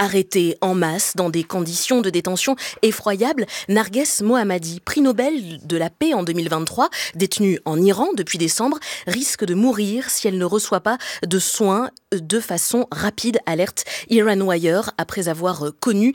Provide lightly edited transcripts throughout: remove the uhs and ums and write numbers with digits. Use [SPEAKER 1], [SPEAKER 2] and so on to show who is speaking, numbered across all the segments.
[SPEAKER 1] arrêtés en masse dans des conditions de détention effroyables. Narges Mohammadi, prix Nobel de la paix en 2023, détenue en Iran depuis décembre, risque de mourir si elle ne reçoit pas de soins de façon rapide, alerte Iran Wire, après avoir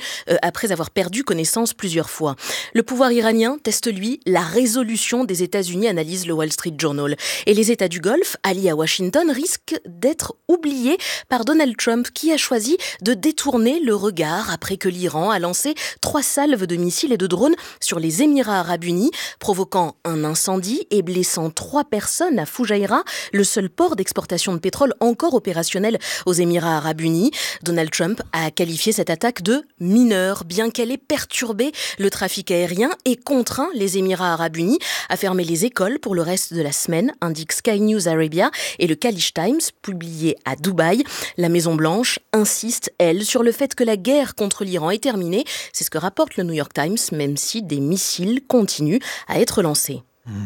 [SPEAKER 1] perdu connaissance plusieurs fois. Le pouvoir iranien teste, lui, la résolution des États-Unis, analyse le Wall Street Journal. Et les États du Golfe, alliés à Washington, risquent d'être oubliés par Donald Trump, qui a choisi de détourner le regard après que l'Iran a lancé 3 salves de missiles et de drones sur les Émirats arabes unis, provoquant un incendie et blessant 3 personnes à Fujairah, le seul port d'exportation de pétrole encore opérationnel aux Émirats arabes unis. Donald Trump a qualifié cette attaque de mineure, bien qu'elle ait perturbé le trafic aérien et contraint les Émirats arabes unis à fermer les écoles pour le reste de la semaine, indique Sky News Arabia et le Khaleej Times, publié à Dubaï. La Maison-Blanche insiste, elle, sur le fait que la guerre contre l'Iran est terminée. C'est ce que rapporte le New York Times, même si des missiles continuent à être lancés.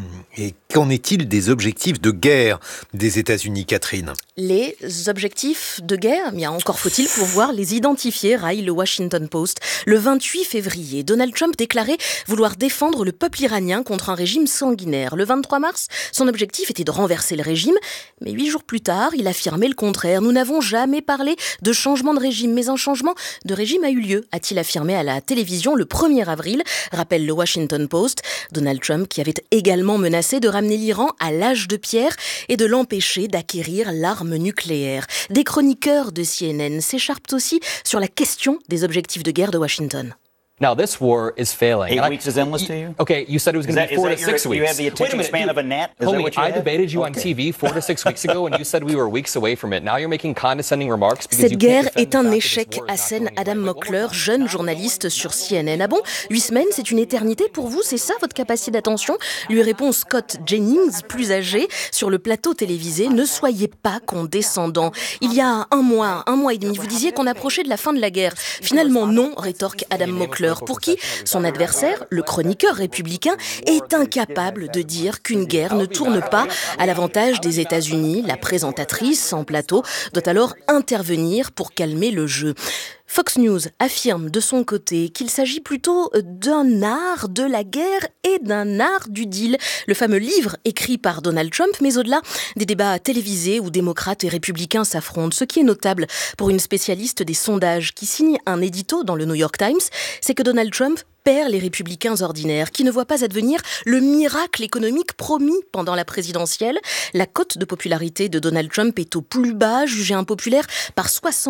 [SPEAKER 2] Et qu'en est-il des objectifs de guerre des États-Unis, Catherine ?
[SPEAKER 1] Les objectifs de guerre, bien encore faut-il pouvoir les identifier, raille le Washington Post. Le 28 février, Donald Trump déclarait vouloir défendre le peuple iranien contre un régime sanguinaire. Le 23 mars, son objectif était de renverser le régime, mais 8 jours plus tard, il affirmait le contraire. Nous n'avons jamais parlé de changement de régime, mais un changement de régime a eu lieu, a-t-il affirmé à la télévision le 1er avril, rappelle le Washington Post. Donald Trump qui avait également menacé de ramener l'Iran à l'âge de pierre et de l'empêcher d'acquérir l'arme nucléaire. Des chroniqueurs de CNN s'écharpent aussi sur la question des objectifs de guerre de Washington.
[SPEAKER 3] Now, this war is failing.
[SPEAKER 4] 8 weeks is endless to you?
[SPEAKER 3] Okay, you said it was going to be 4 to 6 weeks.
[SPEAKER 4] You have the attention span of a gnat?
[SPEAKER 3] Homie, I debated you on TV 4 to 6 weeks ago, and you said we were weeks away from it. Now you're making condescending remarks because
[SPEAKER 1] Cette
[SPEAKER 3] you
[SPEAKER 1] guerre
[SPEAKER 3] can't defend
[SPEAKER 1] est un
[SPEAKER 3] the fact
[SPEAKER 1] échec,
[SPEAKER 3] that this war is not
[SPEAKER 1] assène
[SPEAKER 3] going
[SPEAKER 1] Adam
[SPEAKER 3] away.
[SPEAKER 1] Mockler, jeune journaliste sur CNN. Ah bon, 8 semaines, c'est une éternité pour vous? C'est ça votre capacité d'attention? Lui répond Scott Jennings, plus âgé, sur le plateau télévisé. Ne soyez pas condescendant. Il y a un mois et demi, vous disiez qu'on approchait de la fin de la guerre. Finalement, non, rétorque Adam Mockler, pour qui son adversaire, le chroniqueur républicain, est incapable de dire qu'une guerre ne tourne pas à l'avantage des États-Unis. La présentatrice en plateau doit alors intervenir pour calmer le jeu. Fox News affirme de son côté qu'il s'agit plutôt d'un art de la guerre et d'un art du deal. Le fameux livre écrit par Donald Trump, mais au-delà des débats télévisés où démocrates et républicains s'affrontent. Ce qui est notable pour une spécialiste des sondages qui signe un édito dans le New York Times, c'est que Donald Trump perd les républicains ordinaires qui ne voient pas advenir le miracle économique promis pendant la présidentielle. La cote de popularité de Donald Trump est au plus bas, jugé impopulaire par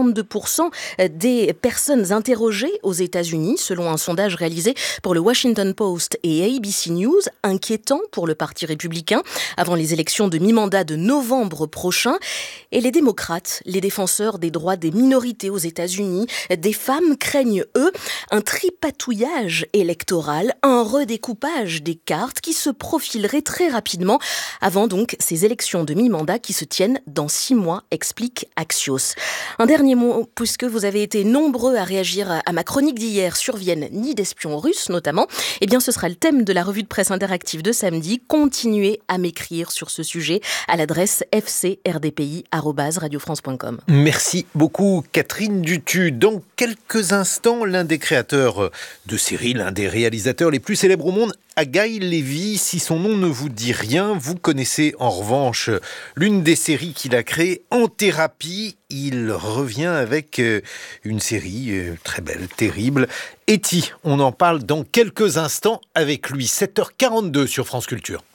[SPEAKER 1] 62% des personnes interrogées aux États-Unis, selon un sondage réalisé pour le Washington Post et ABC News, inquiétant pour le Parti républicain avant les élections de mi-mandat de novembre prochain. Et les démocrates, les défenseurs des droits des minorités aux États-Unis, des femmes craignent, eux, un tripatouillage électoral, un redécoupage des cartes qui se profilerait très rapidement avant donc ces élections de mi-mandat qui se tiennent dans 6 mois, explique Axios. Un dernier mot, puisque vous avez été nombreux à réagir à ma chronique d'hier sur Vienne, nid d'espions russes notamment, eh bien ce sera le thème de la revue de presse interactive de samedi. Continuez à m'écrire sur ce sujet à l'adresse fcrdpi@radiofrance.com.
[SPEAKER 2] Merci beaucoup Catherine Dutu. Dans quelques instants, l'un des créateurs de séries, l'un des réalisateurs les plus célèbres au monde, Guy Levy. Si son nom ne vous dit rien, vous connaissez en revanche l'une des séries qu'il a créées, En thérapie. Il revient avec une série très belle, terrible. E.T., on en parle dans quelques instants avec lui. 7h42 sur France Culture.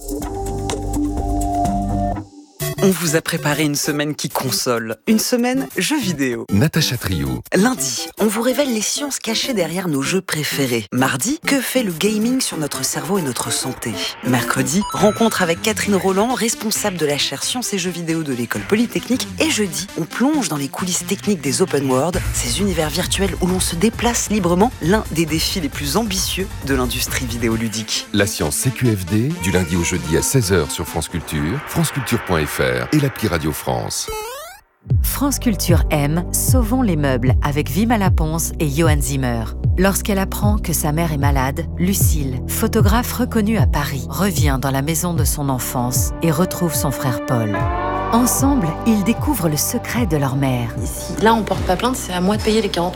[SPEAKER 5] On vous a préparé une semaine qui console, une semaine jeux vidéo.
[SPEAKER 6] Natacha Trio.
[SPEAKER 5] Lundi, on vous révèle les sciences cachées derrière nos jeux préférés. Mardi, que fait le gaming sur notre cerveau et notre santé. Mercredi, rencontre avec Catherine Roland, responsable de la chaire Sciences et Jeux vidéo de l'École Polytechnique. Et jeudi, on plonge dans les coulisses techniques des open world, ces univers virtuels où l'on se déplace librement, l'un des défis les plus ambitieux de l'industrie vidéoludique.
[SPEAKER 6] La science CQFD, du lundi au jeudi à 16h sur France Culture, franceculture.fr et l'appli Radio France.
[SPEAKER 7] France Culture aime Sauvons les meubles avec Vima Laponce et Johan Zimmer. Lorsqu'elle apprend que sa mère est malade, Lucille, photographe reconnue à Paris, revient dans la maison de son enfance et retrouve son frère Paul. Ensemble, ils découvrent le secret de leur mère.
[SPEAKER 8] Si là on porte pas plainte, c'est à moi de payer les 40